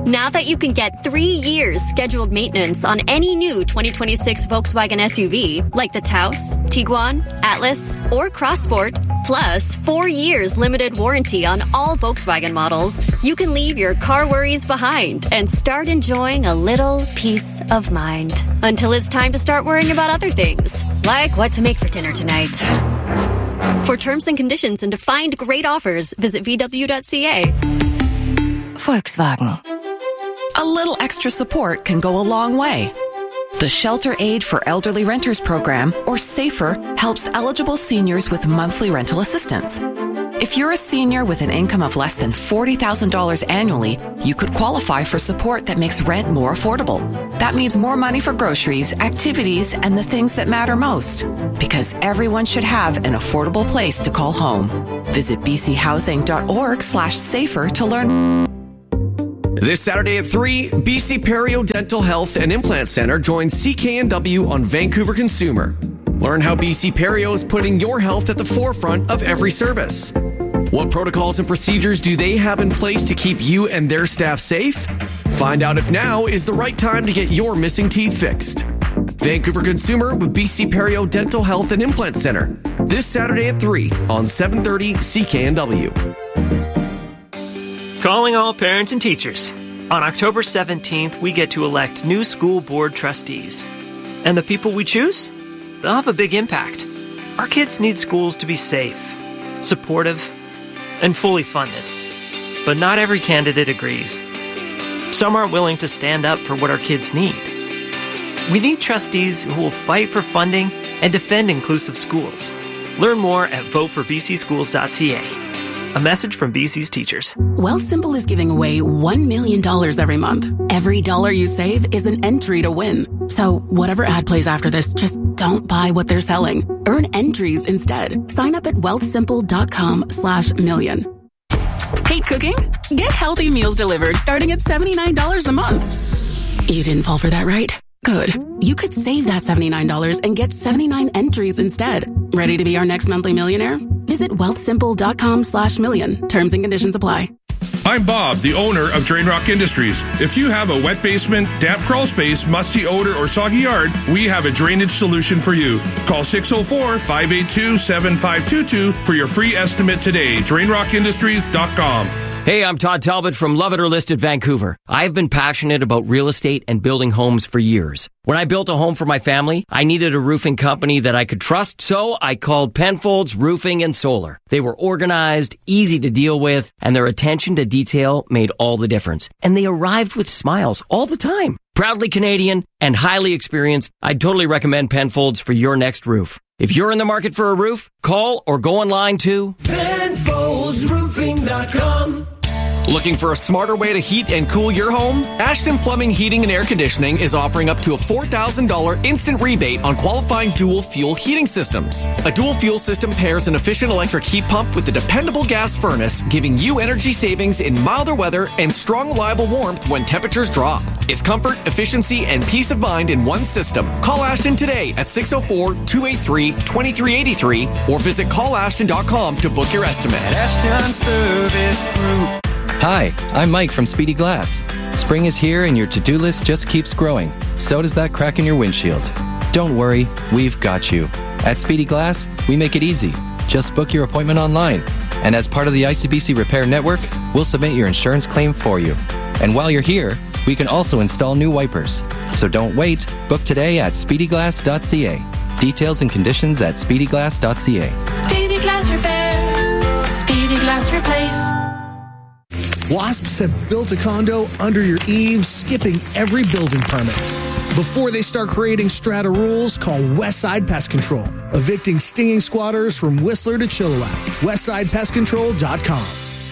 Now that you can get 3 years scheduled maintenance on any new 2026 Volkswagen SUV, like the Taos, Tiguan, Atlas, or Crossport, plus 4 years limited warranty on all Volkswagen models, you can leave your car worries behind and start enjoying a little peace of mind. Until it's time to start worrying about other things, like what to make for dinner tonight. For terms and conditions and to find great offers, visit VW.ca. Volkswagen. A little extra support can go a long way. The Shelter Aid for Elderly Renters program, or SAFER, helps eligible seniors with monthly rental assistance. If you're a senior with an income of less than $40,000 annually, you could qualify for support that makes rent more affordable. That means more money for groceries, activities, and the things that matter most. Because everyone should have an affordable place to call home. Visit bchousing.org/safer to learn. This Saturday at 3, BC Perio Dental Health and Implant Center joins CKNW on Vancouver Consumer. Learn how BC Perio is putting your health at the forefront of every service. What protocols and procedures do they have in place to keep you and their staff safe? Find out if now is the right time to get your missing teeth fixed. Vancouver Consumer with BC Perio Dental Health and Implant Center. This Saturday at 3 on 730 CKNW. Calling all parents and teachers. On October 17th, we get to elect new school board trustees. And the people we choose? They'll have a big impact. Our kids need schools to be safe, supportive, and fully funded. But not every candidate agrees. Some aren't willing to stand up for what our kids need. We need trustees who will fight for funding and defend inclusive schools. Learn more at voteforbcschools.ca. A message from BC's teachers. Wealthsimple is giving away $1 million every month. Every dollar you save is an entry to win. So whatever ad plays after this, just don't buy what they're selling. Earn entries instead. Sign up at wealthsimple.com/million. Hate cooking? Get healthy meals delivered starting at $79 a month. You didn't fall for that, right? Good. You could save that $79 and get 79 entries instead. Ready to be our next monthly millionaire? Visit wealthsimple.com/million. Terms and conditions apply. I'm Bob, the owner of Drain Rock Industries. If you have a wet basement, damp crawl space, musty odor, or soggy yard, we have a drainage solution for you. Call 604-582-7522 for your free estimate today. DrainRockIndustries.com. Hey, I'm Todd Talbot from Love It or List It Vancouver. I've been passionate about real estate and building homes for years. When I built a home for my family, I needed a roofing company that I could trust, so I called Penfolds Roofing and Solar. They were organized, easy to deal with, and their attention to detail made all the difference. And they arrived with smiles all the time. Proudly Canadian and highly experienced, I'd totally recommend Penfolds for your next roof. If you're in the market for a roof, call or go online to PenfoldsRoofing.com. Looking for a smarter way to heat and cool your home? Ashton Plumbing, Heating and Air Conditioning is offering up to a $4,000 instant rebate on qualifying dual fuel heating systems. A dual fuel system pairs an efficient electric heat pump with a dependable gas furnace, giving you energy savings in milder weather and strong, reliable warmth when temperatures drop. It's comfort, efficiency, and peace of mind in one system. Call Ashton today at 604-283-2383 or visit callashton.com to book your estimate. Ashton Service Group. Hi, I'm Mike from Speedy Glass. Spring is here and your to-do list just keeps growing. So does that crack in your windshield. Don't worry, we've got you. At Speedy Glass, we make it easy. Just book your appointment online. And as part of the ICBC Repair Network, we'll submit your insurance claim for you. And while you're here, we can also install new wipers. So don't wait. Book today at speedyglass.ca. Details and conditions at speedyglass.ca. Speedy Glass Repair. Speedy Glass Replace. Wasps have built a condo under your eaves, skipping every building permit. Before they start creating strata rules, call Westside Pest Control, evicting stinging squatters from Whistler to Chilliwack. WestsidePestControl.com.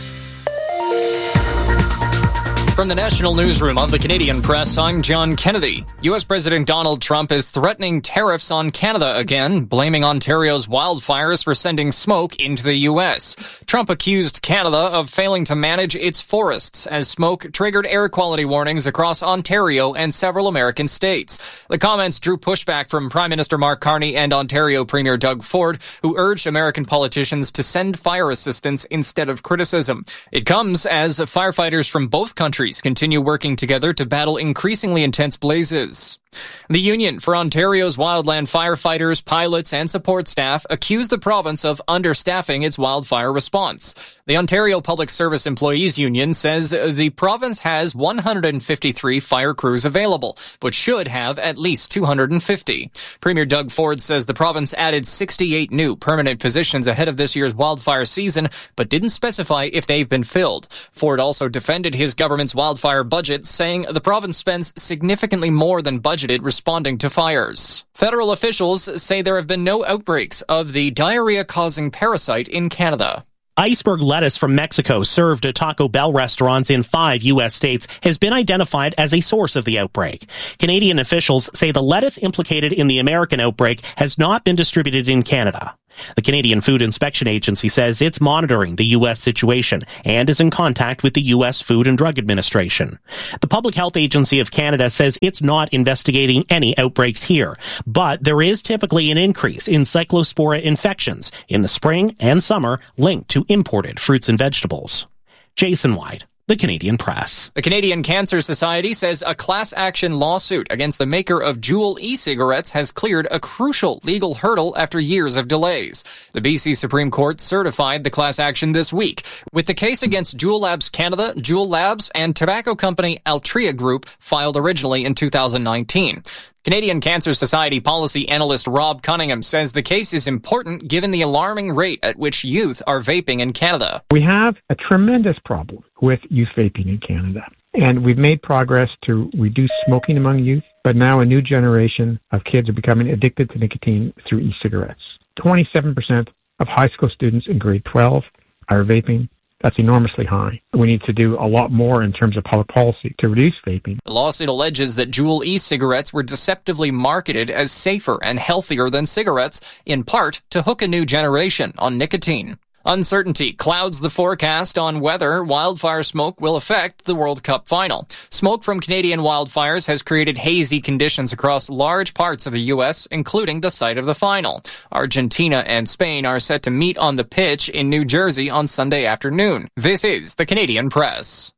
From the National Newsroom of the Canadian Press, I'm John Kennedy. U.S. President Donald Trump is threatening tariffs on Canada again, blaming Ontario's wildfires for sending smoke into the U.S. Trump accused Canada of failing to manage its forests as smoke triggered air quality warnings across Ontario and several American states. The comments drew pushback from Prime Minister Mark Carney and Ontario Premier Doug Ford, who urged American politicians to send fire assistance instead of criticism. It comes as firefighters from both countries countries continue working together to battle increasingly intense blazes. The Union for Ontario's wildland firefighters, pilots, and support staff accused the province of understaffing its wildfire response. The Ontario Public Service Employees Union says the province has 153 fire crews available, but should have at least 250. Premier Doug Ford says the province added 68 new permanent positions ahead of this year's wildfire season, but didn't specify if they've been filled. Ford also defended his government's wildfire budget, saying the province spends significantly more than budgeted responding to fires. Federal officials say there have been no outbreaks of the diarrhea-causing parasite in Canada. Iceberg lettuce from Mexico served at Taco Bell restaurants in 5 U.S. states has been identified as a source of the outbreak. Canadian officials say the lettuce implicated in the American outbreak has not been distributed in Canada. The Canadian Food Inspection Agency says it's monitoring the U.S. situation and is in contact with the U.S. Food and Drug Administration. The Public Health Agency of Canada says it's not investigating any outbreaks here, but there is typically an increase in cyclospora infections in the spring and summer linked to imported fruits and vegetables. Jason White, The Canadian Press. The Canadian Cancer Society says a class action lawsuit against the maker of Juul e-cigarettes has cleared a crucial legal hurdle after years of delays. The BC Supreme Court certified the class action this week, with the case against Juul Labs Canada, Juul Labs, and tobacco company Altria Group filed originally in 2019. Canadian Cancer Society policy analyst Rob Cunningham says the case is important given the alarming rate at which youth are vaping in Canada. We have a tremendous problem with youth vaping in Canada, and we've made progress to reduce smoking among youth, but now a new generation of kids are becoming addicted to nicotine through e-cigarettes. 27% of high school students in grade 12 are vaping. That's enormously high. We need to do a lot more in terms of public policy to reduce vaping. The lawsuit alleges that Juul e-cigarettes were deceptively marketed as safer and healthier than cigarettes, in part to hook a new generation on nicotine. Uncertainty clouds the forecast on whether wildfire smoke will affect the World Cup final. Smoke from Canadian wildfires has created hazy conditions across large parts of the U.S., including the site of the final. Argentina and Spain are set to meet on the pitch in New Jersey on Sunday afternoon. This is the Canadian Press.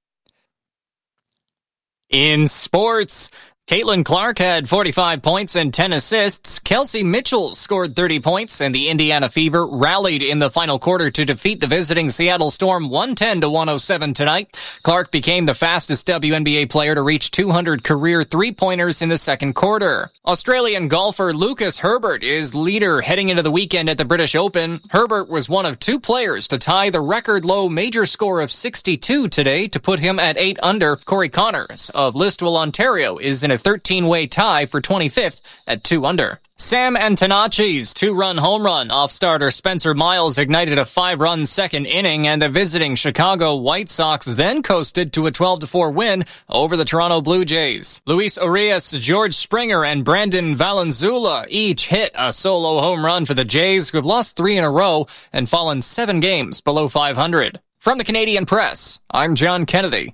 In sports, Caitlin Clark had 45 points and 10 assists. Kelsey Mitchell scored 30 points, and the Indiana Fever rallied in the final quarter to defeat the visiting Seattle Storm 110-107 tonight. Clark became the fastest WNBA player to reach 200 career three-pointers in the second quarter. Australian golfer Lucas Herbert is leader heading into the weekend at the British Open. Herbert was one of two players to tie the record-low major score of 62 today to put him at 8 under. Corey Connors of Listowel, Ontario, is in a 13-way tie for 25th at 2 under. Sam Antonacci's 2-run home run off starter Spencer Miles ignited a 5-run second inning, and the visiting Chicago White Sox then coasted to a 12-4 win over the Toronto Blue Jays. Luis Urias, George Springer, and Brandon Valenzuela each hit a solo home run for the Jays, who have lost 3 in a row and fallen 7 games below 500. From the Canadian Press, I'm John Kennedy.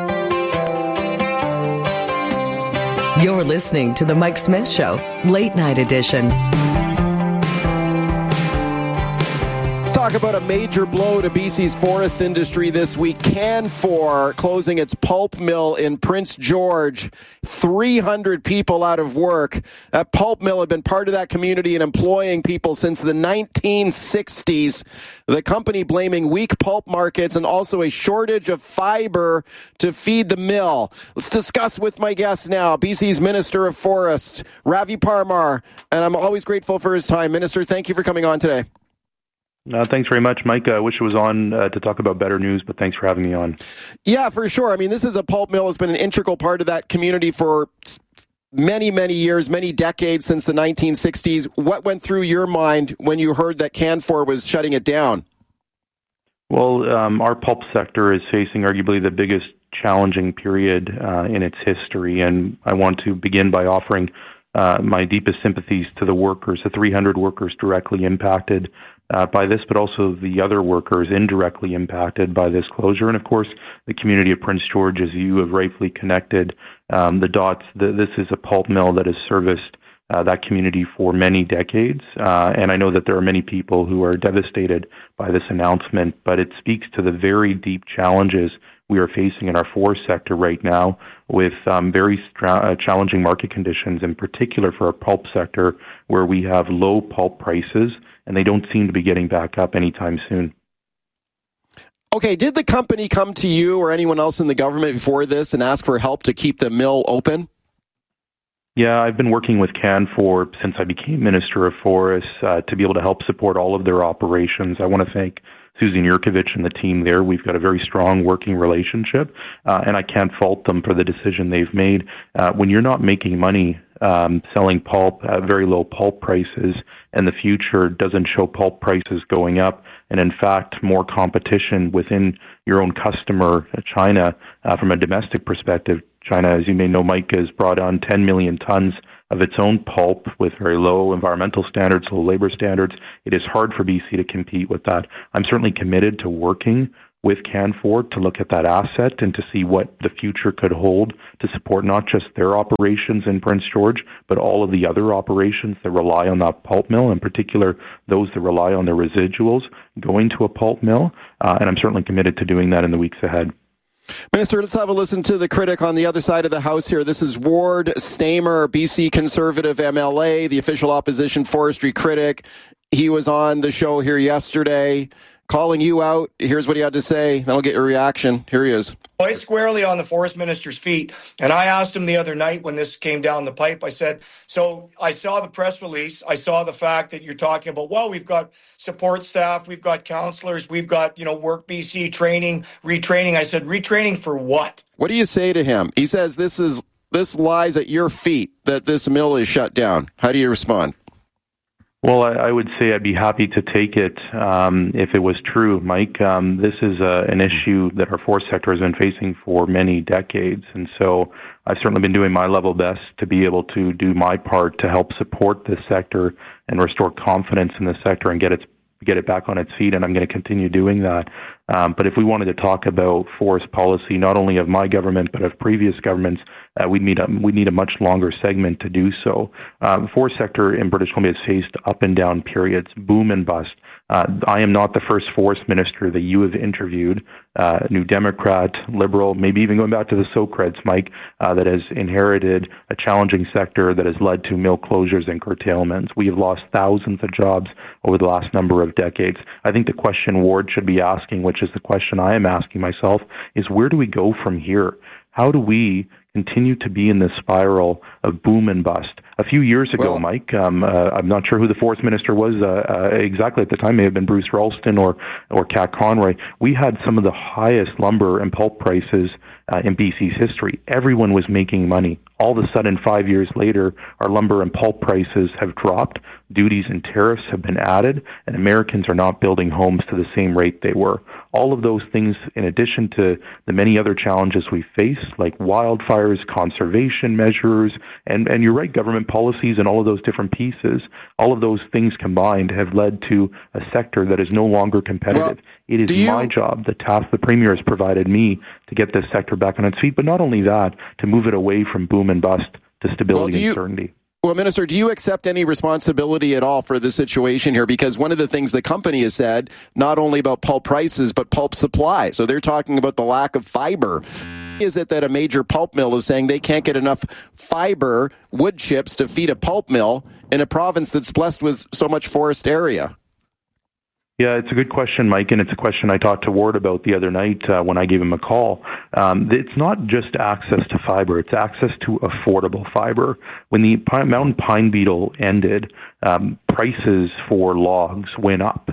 You're listening to The Mike Smith Show, Late Night Edition. Let's talk about a major blow to BC's forest industry this week. Canfor closing its pulp mill in Prince George. 300 people out of work. That pulp mill had been part of that community and employing people since the 1960s. The company blaming weak pulp markets and also a shortage of fiber to feed the mill. Let's discuss with my guest now, BC's Minister of Forests, Ravi Parmar, and I'm always grateful for his time. Minister, thank you for coming on today. Thanks very much, Mike. I wish it was on to talk about better news, but thanks for having me on. Yeah, for sure. I mean, this is a pulp mill has been an integral part of that community for many, many years, many decades since the 1960s. What went through your mind when you heard that Canfor was shutting it down? Well, our pulp sector is facing arguably the biggest challenging period in its history, and I want to begin by offering my deepest sympathies to the workers, the 300 workers directly impacted by this, but also the other workers indirectly impacted by this closure. And of course, the community of Prince George, as you have rightfully connected the dots. This is a pulp mill that has serviced that community for many decades. And I know that there are many people who are devastated by this announcement, but it speaks to the very deep challenges we are facing in our forest sector right now with very challenging market conditions, in particular for our pulp sector, where we have low pulp prices, and they don't seem to be getting back up anytime soon. Okay, did the company come to you or anyone else in the government before this and ask for help to keep the mill open? Yeah, I've been working with Canfor since I became Minister of Forests to be able to help support all of their operations. I want to thank Susan Yurkovich and the team there. We've got a very strong working relationship, and I can't fault them for the decision they've made. When you're not making money selling pulp at very low pulp prices, and the future doesn't show pulp prices going up, and in fact more competition within your own customer, China, from a domestic perspective. China, as you may know, Mike, has brought on 10 million tons of its own pulp with very low environmental standards, low labor standards. It is hard for BC to compete with that. I'm certainly committed to working with Canfor to look at that asset and to see what the future could hold to support not just their operations in Prince George, but all of the other operations that rely on that pulp mill, in particular those that rely on the residuals going to a pulp mill. And I'm certainly committed to doing that in the weeks ahead. Minister, let's have a listen to the critic on the other side of the House here. This is Ward Stamer, BC Conservative MLA, the official opposition forestry critic. He was on the show here yesterday, calling you out. Here's what he had to say. Then I'll get your reaction. Here he is. Well, he's squarely on the forest minister's feet. And I asked him the other night when this came down the pipe, I said, so I saw the press release. I saw the fact that you're talking about, well, we've got support staff, we've got counselors, we've got, Work BC training, retraining. I said, retraining for what? What do you say to him? He says this lies at your feet, that this mill is shut down. How do you respond? Well, I would say I'd be happy to take it if it was true, Mike. This is an issue that our forest sector has been facing for many decades, and so I've certainly been doing my level best to be able to do my part to help support this sector and restore confidence in the sector and get it back on its feet, and I'm going to continue doing that. But if we wanted to talk about forest policy, not only of my government but of previous governments, we'd need a much longer segment to do so. The forest sector in British Columbia has faced up and down periods, boom and bust. I am not the first forest minister that you have interviewed, New Democrat, Liberal, maybe even going back to the Socreds, Mike, that has inherited a challenging sector that has led to mill closures and curtailments. We have lost thousands of jobs over the last number of decades. I think the question Ward should be asking, which is the question I am asking myself, is where do we go from here? How do we continue to be in this spiral of boom and bust? A few years ago, Mike, I'm not sure who the forest minister was exactly at the time. It may have been Bruce Ralston or Kat Conroy. We had some of the highest lumber and pulp prices in BC's history. Everyone was making money. All of a sudden, 5 years later, our lumber and pulp prices have dropped, duties and tariffs have been added, and Americans are not building homes to the same rate they were. All of those things, in addition to the many other challenges we face, like wildfires, conservation measures, and you're right, government policies and all of those different pieces, all of those things combined have led to a sector that is no longer competitive. It is my job, the task the Premier has provided me to get this sector back on its feet, but not only that, to move it away from boom and bust to stability and certainty. Well, Minister, do you accept any responsibility at all for the situation here? Because one of the things the company has said, not only about pulp prices, but pulp supply. So they're talking about the lack of fiber. Is it that a major pulp mill is saying they can't get enough fiber, wood chips, to feed a pulp mill in a province that's blessed with so much forest area? Yeah, it's a good question, Mike, and it's a question I talked to Ward about the other night when I gave him a call. It's not just access to fiber, it's access to affordable fiber. When the mountain pine beetle ended, prices for logs went up,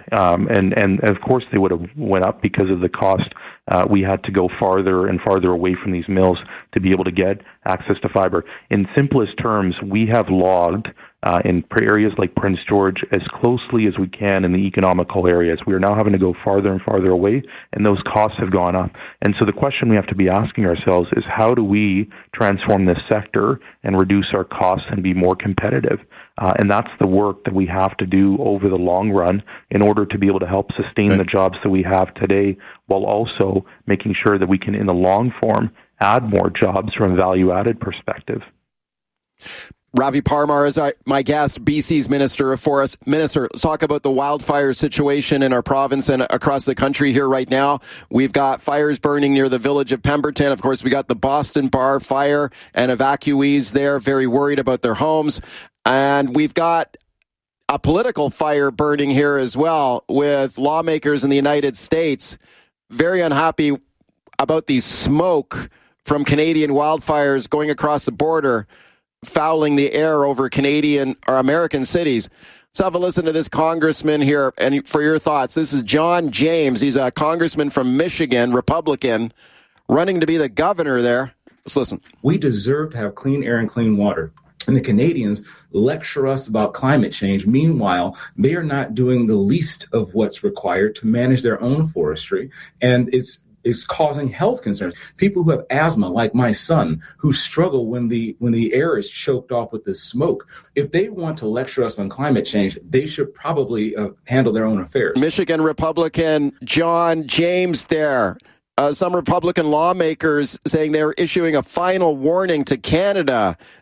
and of course they would have went up because of the cost. We had to go farther and farther away from these mills to be able to get access to fiber. In simplest terms, we have logged in areas like Prince George as closely as we can in the economical areas. We are now having to go farther and farther away, and those costs have gone up. And so the question we have to be asking ourselves is, how do we transform this sector and reduce our costs and be more competitive? And that's the work that we have to do over the long run in order to be able to help sustain the jobs that we have today, while also making sure that we can, in the long form, add more jobs from a value-added perspective. Ravi Parmar is my guest, BC's Minister of Forests. Minister, let's talk about the wildfire situation in our province and across the country here right now. We've got fires burning near the village of Pemberton. Of course, we got the Boston Bar fire and evacuees there very worried about their homes. And we've got a political fire burning here as well, with lawmakers in the United States very unhappy about the smoke from Canadian wildfires going across the border, fouling the air over Canadian or American cities. Let's have a listen to this congressman here and for your thoughts. This is John James. He's a congressman from Michigan, Republican, running to be the governor there. Let's listen. We deserve to have clean air and clean water. And the Canadians lecture us about climate change. Meanwhile, they are not doing the least of what's required to manage their own forestry. And it's causing health concerns. People who have asthma, like my son, who struggle when the air is choked off with the smoke. If they want to lecture us on climate change, they should probably handle their own affairs. Michigan Republican John James there. Some Republican lawmakers saying they're issuing a final warning to Canada